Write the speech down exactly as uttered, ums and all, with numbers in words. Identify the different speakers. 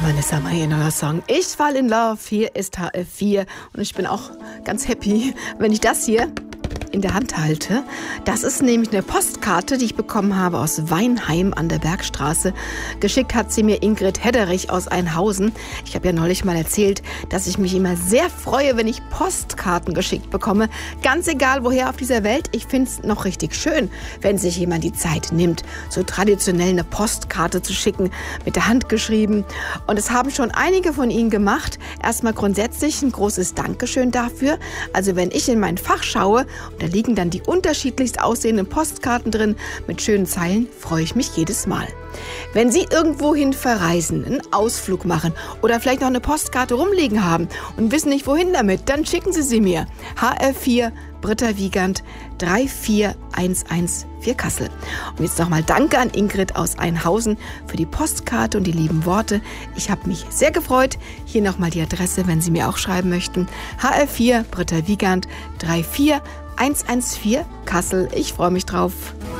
Speaker 1: Vanessa Mai, neuer Song. Ich fall in love. Hier ist H F vier und ich bin auch ganz happy, wenn ich das hier in der Hand halte. Das ist nämlich eine Postkarte, die ich bekommen habe aus Weinheim an der Bergstraße. Geschickt hat sie mir Ingrid Hedderich aus Einhausen. Ich habe ja neulich mal erzählt, dass ich mich immer sehr freue, wenn ich Postkarten geschickt bekomme. Ganz egal, woher auf dieser Welt. Ich finde es noch richtig schön, wenn sich jemand die Zeit nimmt, so traditionell eine Postkarte zu schicken, mit der Hand geschrieben. Und es haben schon einige von Ihnen gemacht. Erstmal grundsätzlich ein großes Dankeschön dafür. Also wenn ich in mein Fach schaue, da liegen dann die unterschiedlichst aussehenden Postkarten drin mit schönen Zeilen, freue ich mich jedes Mal. Wenn Sie irgendwohin verreisen, einen Ausflug machen oder vielleicht noch eine Postkarte rumliegen haben und wissen nicht, wohin damit, dann schicken Sie sie mir. H F vier Britta Wiegand drei vier eins eins vier Kassel. Und jetzt nochmal Danke an Ingrid aus Einhausen für die Postkarte und die lieben Worte. Ich habe mich sehr gefreut. Hier nochmal die Adresse, wenn Sie mir auch schreiben möchten. H F vier Britta Wiegand drei vier eins eins vier Kassel. Ich freue mich drauf.